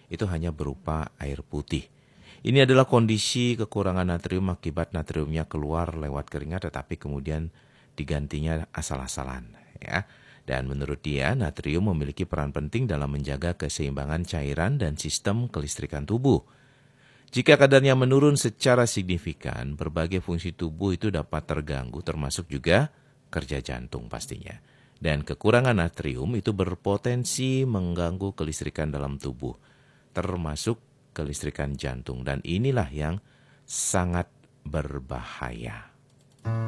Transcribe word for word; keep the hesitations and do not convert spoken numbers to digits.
itu hanya berupa air putih. Ini adalah kondisi kekurangan natrium akibat natriumnya keluar lewat keringat tetapi kemudian digantinya asal-asalan, ya. Dan menurut dia, natrium memiliki peran penting dalam menjaga keseimbangan cairan dan sistem kelistrikan tubuh. Jika kadarnya menurun secara signifikan, berbagai fungsi tubuh itu dapat terganggu, termasuk juga kerja jantung pastinya. Dan kekurangan natrium itu berpotensi mengganggu kelistrikan dalam tubuh, termasuk kelistrikan jantung. Dan inilah yang sangat berbahaya.